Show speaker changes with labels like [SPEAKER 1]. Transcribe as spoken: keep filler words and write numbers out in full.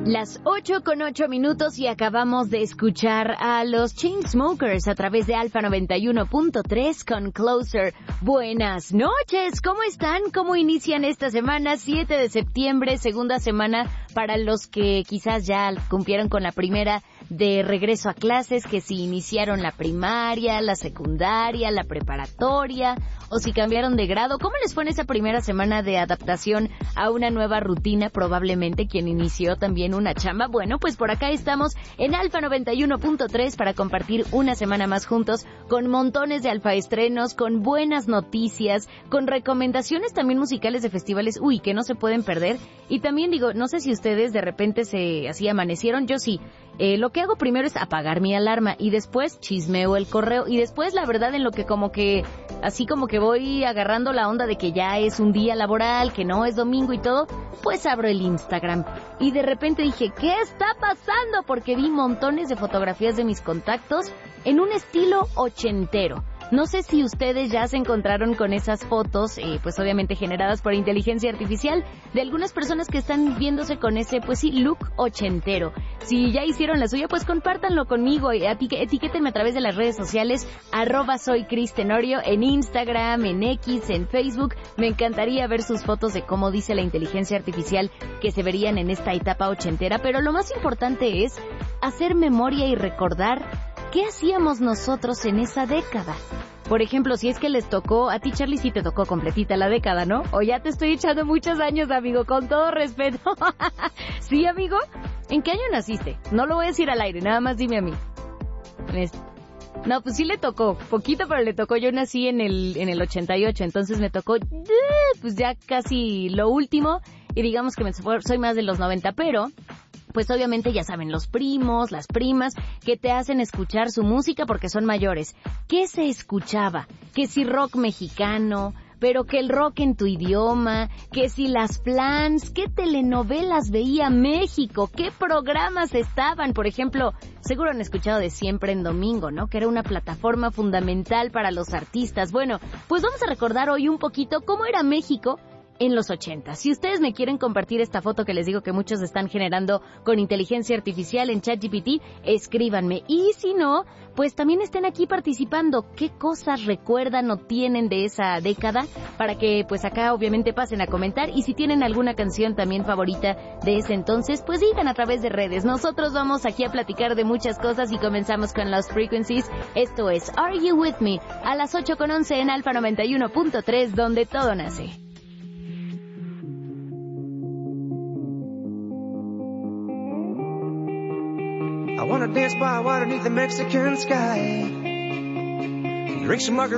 [SPEAKER 1] Las ocho con ocho minutos y acabamos de escuchar a los Chainsmokers a través de Alfa noventa y uno punto tres con Closer. Buenas noches, ¿cómo están? ¿Cómo inician esta semana? siete de septiembre, segunda semana para los que quizás ya cumplieron con la primera de regreso a clases, que si iniciaron la primaria, la secundaria, la preparatoria o si cambiaron de grado. ¿Cómo les fue en esa primera semana de adaptación a una nueva rutina? Probablemente quien inició también una chamba. Bueno, pues por acá estamos en Alfa noventa y uno punto tres para compartir una semana más juntos con montones de alfaestrenos, con buenas noticias, con recomendaciones también musicales de festivales, uy, que no se pueden perder. Y también digo, no sé si ustedes de repente se así amanecieron, yo sí. Eh, lo que hago primero es apagar mi alarma y después chismeo el correo y después la verdad en lo que como que así como que voy agarrando la onda de que ya es un día laboral, que no es domingo y todo, pues abro el Instagram y de repente dije, ¿qué está pasando? Porque vi montones de fotografías de mis contactos en un estilo ochentero. No sé si ustedes ya se encontraron con esas fotos, eh, pues obviamente generadas por inteligencia artificial, de algunas personas que están viéndose con ese, pues sí, look ochentero. Si ya hicieron la suya, pues compártanlo conmigo, etique- etiquétenme a través de las redes sociales, arroba soy Cris Tenorio, en Instagram, en X, en Facebook. Me encantaría ver sus fotos de cómo dice la inteligencia artificial que se verían en esta etapa ochentera, pero lo más importante es hacer memoria y recordar ¿qué hacíamos nosotros en esa década? Por ejemplo, si es que les tocó, a ti Charlie sí te tocó completita la década, ¿no? O ya te estoy echando muchos años, amigo, con todo respeto. ¿Sí, amigo? ¿En qué año naciste? No lo voy a decir al aire, nada más dime a mí. No, pues sí le tocó, poquito, pero le tocó. Yo nací en el en el ochenta y ocho, entonces me tocó, pues ya casi lo último, y digamos que me, soy más de los noventa, pero pues obviamente ya saben, los primos, las primas, que te hacen escuchar su música porque son mayores. ¿Qué se escuchaba? Que si rock mexicano, pero que el rock en tu idioma, que si las plans, qué telenovelas veía México, qué programas estaban. Por ejemplo, seguro han escuchado de Siempre en Domingo, ¿no? Que era una plataforma fundamental para los artistas. Bueno, pues vamos a recordar hoy un poquito cómo era México en los ochenta. Si ustedes me quieren compartir esta foto que les digo que muchos están generando con inteligencia artificial en ChatGPT, escríbanme. Y si no, pues también estén aquí participando. ¿Qué cosas recuerdan o tienen de esa década? Para que pues acá obviamente pasen a comentar. Y si tienen alguna canción también favorita de ese entonces, pues digan a través de redes. Nosotros vamos aquí a platicar de muchas cosas y comenzamos con Lost Frequencies. Esto es Are You With Me? A las ocho con once en Alfa noventa y uno punto tres, donde todo nace.
[SPEAKER 2] I wanna dance by water beneath the Mexican sky, drink some margaritas